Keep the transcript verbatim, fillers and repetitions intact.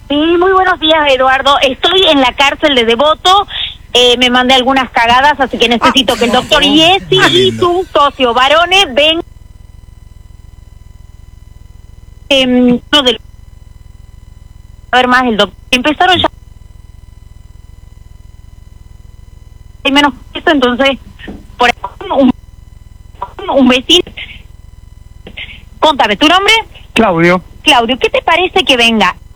Sí, muy buenos días, Eduardo. Estoy en la cárcel de Devoto. Eh, me mandé algunas cagadas, así que necesito Ah, que el doctor no, Iesi muy y lindo. su socio Barone vengan. Eh, no del... A ver más el doctor. Empezaron ya... Hay menos eso, entonces... Por ahí, un, un vecino... Contame, ¿tu nombre? Claudio. Claudio, ¿qué te parece que venga